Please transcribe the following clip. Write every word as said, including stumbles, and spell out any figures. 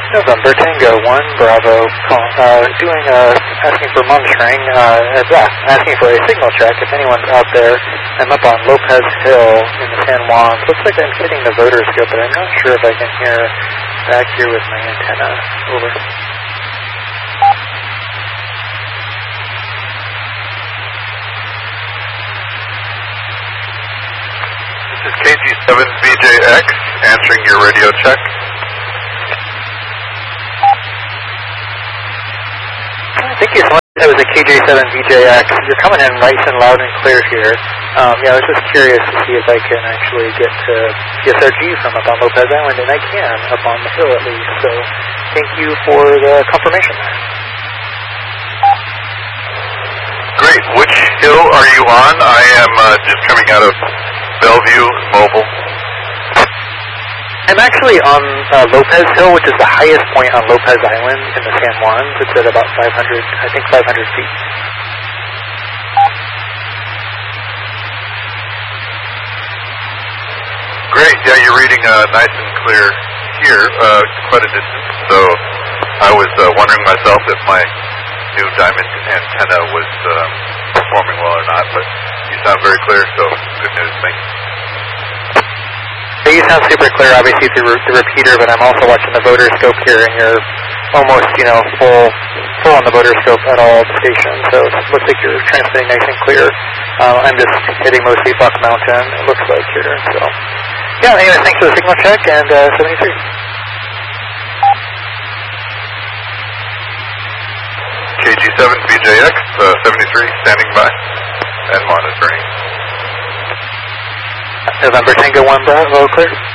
November Tango one Bravo, call, uh, doing uh, asking for monitoring, uh, yeah, asking for a signal check. If anyone's out there, I'm up on Lopez Hill in the San Juan. Looks like I'm hitting the voter scope, but I'm not sure if I can hear back here with my antenna. Over. This is K G seven V J X answering your radio check. Thank you so much. That was a K J seven V J X. You're coming in nice and loud and clear here. Um, yeah, I was just curious to see if I can actually get to P S R G from up on Lopez Island, and I can, up on the hill at least. So thank you for the confirmation there. Great. Which hill are you on? I am uh, just coming out of Bellevue Mobile. I'm actually on uh, Lopez Hill, which is the highest point on Lopez Island in the San Juan. It's at about five hundred, I think five hundred feet. Great. Yeah, you're reading uh, nice and clear here, uh, quite a distance. So I was uh, wondering myself if my new diamond antenna was uh, performing well or not, but you sound very clear, so good news. Thank you. You sound super clear, obviously, through the repeater, but I'm also watching the voter scope here, and you're almost, you know, full full on the voter scope at all the stations, so it looks like you're transmitting nice and clear. Uh, I'm just hitting mostly Buck Mountain, it looks like here, so. Yeah, anyway, thanks for the signal check, and uh, seventy-three. K G seven V J X, uh, seventy-three, standing by and monitoring. November Tango one Bravo, clear.